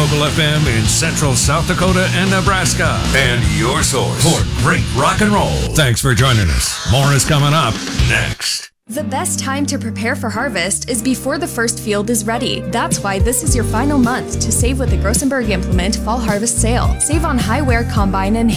Global FM in central South Dakota and Nebraska. And your source for great rock and roll. Thanks for joining us. More is coming up next. The best time to prepare for harvest is before the first field is ready. That's why this is your final month to save with the Grossenberg Implement Fall Harvest Sale. Save on high wear combine and